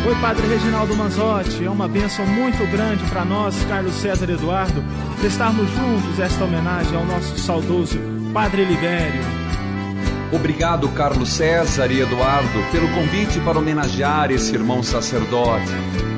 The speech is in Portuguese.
Oi, Padre Reginaldo Manzotti, é uma bênção muito grande para nós, Carlos César e Eduardo, prestarmos juntos esta homenagem ao nosso saudoso Padre Libério. Obrigado, Carlos César e Eduardo, pelo convite para homenagear esse irmão sacerdote.